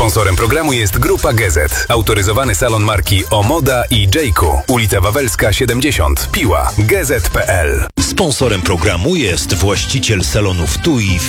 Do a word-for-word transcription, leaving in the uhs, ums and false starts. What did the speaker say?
Sponsorem programu jest Grupa G Z, autoryzowany salon marki Omoda i Jayku. Ulica Wawelska siedemdziesiąt, Piła, g z kropka p l. Sponsorem programu jest właściciel salonów T U I w